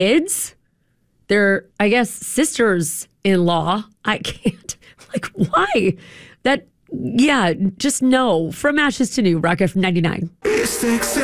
kids. They're, I guess, sisters-in-law. I can't. Like, why? Just no. From ashes to new. Rock FM 99.